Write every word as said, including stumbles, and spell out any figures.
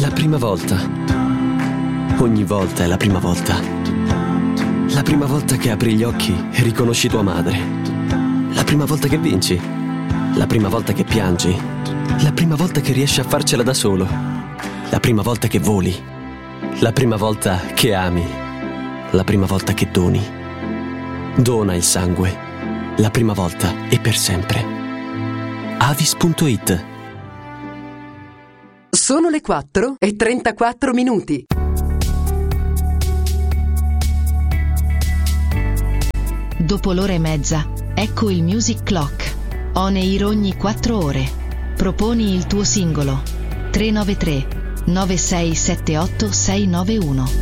La prima volta. Ogni volta è la prima volta. La prima volta che apri gli occhi e riconosci tua madre. La prima volta che vinci. La prima volta che piangi. La prima volta che riesci a farcela da solo. La prima volta che voli. La prima volta che ami. La prima volta che doni. Dona il sangue. La prima volta e per sempre. Avis punto it. Sono le quattro e trentaquattro minuti. Dopo l'ora e mezza, ecco il Music Clock. On air ogni quattro ore. Proponi il tuo singolo. tre nove tre nove sei sette otto sei nove uno.